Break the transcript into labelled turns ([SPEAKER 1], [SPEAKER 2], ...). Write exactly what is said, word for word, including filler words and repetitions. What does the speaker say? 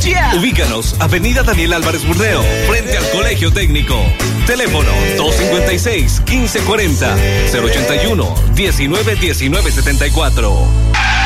[SPEAKER 1] Yeah. Ubícanos, Avenida Daniel Álvarez Burdeo, frente al Colegio Técnico. Teléfono dos cinco seis, uno cinco cuarenta, cero ochenta y uno, diecinueve diecinueve setenta y cuatro.